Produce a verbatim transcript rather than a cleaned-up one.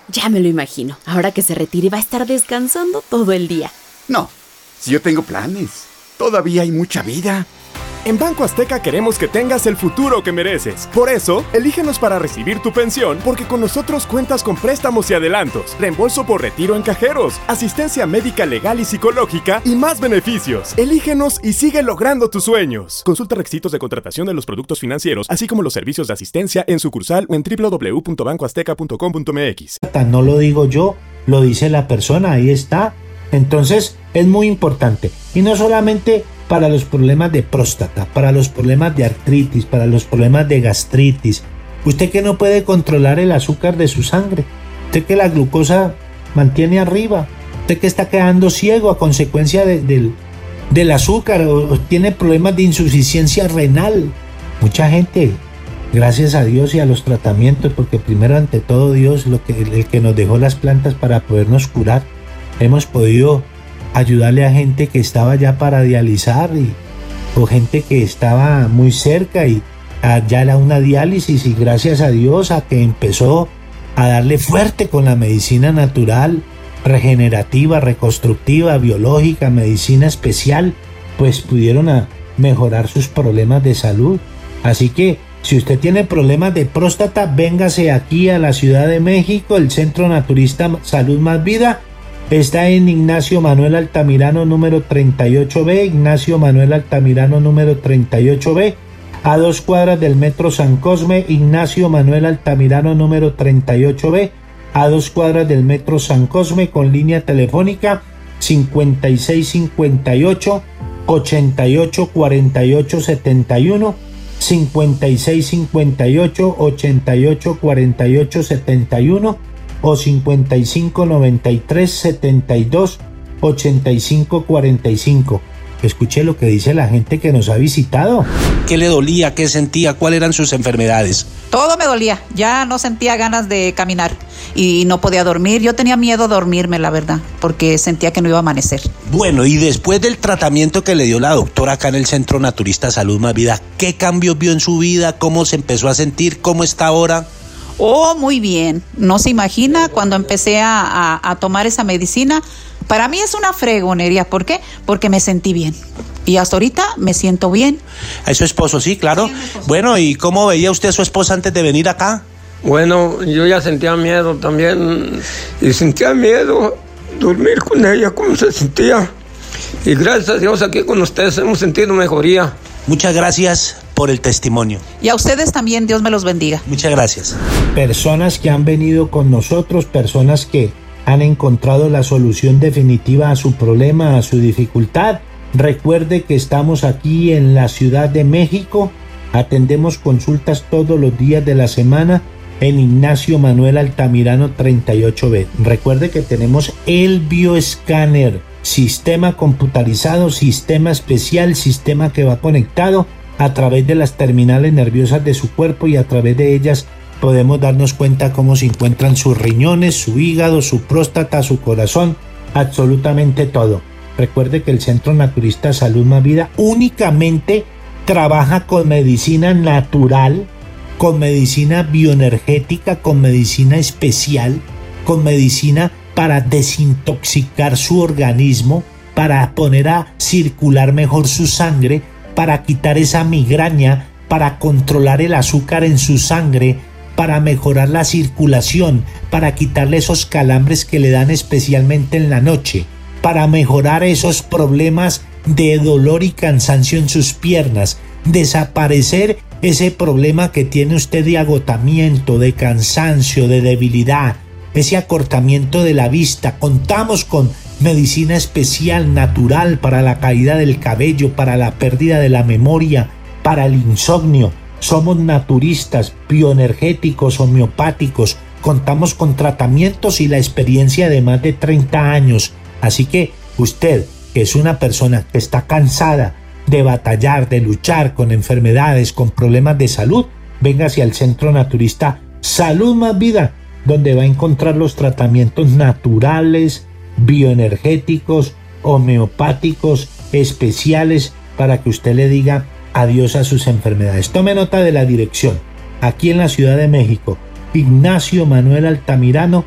Ya me lo imagino. Ahora que se retire va a estar descansando todo el día. No, si yo tengo planes. Todavía hay mucha vida. En Banco Azteca queremos que tengas el futuro que mereces. Por eso, elígenos para recibir tu pensión, porque con nosotros cuentas con préstamos y adelantos, reembolso por retiro en cajeros, asistencia médica legal y psicológica y más beneficios. Elígenos y sigue logrando tus sueños. Consulta requisitos de contratación de los productos financieros, así como los servicios de asistencia en sucursal o en doble u doble u doble u punto banco azteca punto com punto m x. No lo digo yo, lo dice la persona, ahí está. Entonces, es muy importante. Y no solamente para los problemas de próstata, para los problemas de artritis, para los problemas de gastritis. Usted que no puede controlar el azúcar de su sangre, usted que la glucosa mantiene arriba, usted que está quedando ciego a consecuencia de, de, del azúcar o, o tiene problemas de insuficiencia renal. Mucha gente, gracias a Dios y a los tratamientos, porque primero ante todo Dios, lo que, el que nos dejó las plantas para podernos curar, hemos podido ayudarle a gente que estaba ya para dializar y, o gente que estaba muy cerca y ya era una diálisis, y gracias a Dios a que empezó a darle fuerte con la medicina natural, regenerativa, reconstructiva, biológica, medicina especial, pues pudieron a mejorar sus problemas de salud. Así que si usted tiene problemas de próstata, véngase aquí a la Ciudad de México. El Centro Naturista Salud Más Vida está en Ignacio Manuel Altamirano número treinta y ocho B, Ignacio Manuel Altamirano número treinta y ocho B, a dos cuadras del Metro San Cosme. Ignacio Manuel Altamirano número treinta y ocho B, a dos cuadras del Metro San Cosme, con línea telefónica cincuenta y seis cincuenta y ocho, ochenta y ocho cuarenta y ocho setenta y uno, cincuenta y seis cincuenta y ocho, ochenta y ocho cuarenta y ocho setenta y uno, o cincuenta y cinco noventa y tres setenta y dos ochenta y cinco cuarenta y cinco. Escuche lo que dice la gente que nos ha visitado. ¿Qué le dolía? ¿Qué sentía? ¿Cuáles eran sus enfermedades? Todo me dolía, ya no sentía ganas de caminar y no podía dormir. Yo tenía miedo a dormirme, la verdad, porque sentía que no iba a amanecer. Bueno, y después del tratamiento que le dio la doctora acá en el Centro Naturista Salud Más Vida, ¿qué cambios vio en su vida? ¿Cómo se empezó a sentir? ¿Cómo está ahora? Oh, muy bien. No se imagina cuando empecé a, a, a tomar esa medicina. Para mí es una fregonería. ¿Por qué? Porque me sentí bien. Y hasta ahorita me siento bien. ¿A su esposo? Sí, claro. Sí, bueno, ¿y cómo veía usted a su esposa antes de venir acá? Bueno, yo ya sentía miedo también. Y sentía miedo dormir con ella, cómo se sentía. Y gracias a Dios aquí con ustedes hemos sentido mejoría. Muchas gracias por el testimonio. Y a ustedes también, Dios me los bendiga. Muchas gracias. Personas que han venido con nosotros, personas que han encontrado la solución definitiva a su problema, a su dificultad. Recuerde que estamos aquí en la Ciudad de México. Atendemos consultas todos los días de la semana en Ignacio Manuel Altamirano treinta y ocho B. Recuerde que tenemos el bioescáner, sistema computarizado, sistema especial, sistema que va conectado a través de las terminales nerviosas de su cuerpo, y a través de ellas podemos darnos cuenta cómo se encuentran sus riñones, su hígado, su próstata, su corazón, absolutamente todo. Recuerde que el Centro Naturista Salud Más Vida únicamente trabaja con medicina natural, con medicina bioenergética, con medicina especial, con medicina para desintoxicar su organismo, para poner a circular mejor su sangre, para quitar esa migraña, para controlar el azúcar en su sangre, para mejorar la circulación, para quitarle esos calambres que le dan especialmente en la noche, para mejorar esos problemas de dolor y cansancio en sus piernas, desaparecer ese problema que tiene usted de agotamiento, de cansancio, de debilidad, ese acortamiento de la vista. Contamos con medicina especial natural para la caída del cabello, para la pérdida de la memoria, para el insomnio. Somos naturistas, bioenergéticos, homeopáticos. Contamos con tratamientos y la experiencia de más de treinta años. Así que usted, que es una persona que está cansada de batallar, de luchar con enfermedades, con problemas de salud, venga hacia el Centro Naturista Salud Más Vida, donde va a encontrar los tratamientos naturales, bioenergéticos, homeopáticos, especiales, para que usted le diga adiós a sus enfermedades. Tome nota de la dirección. Aquí en la Ciudad de México, Ignacio Manuel Altamirano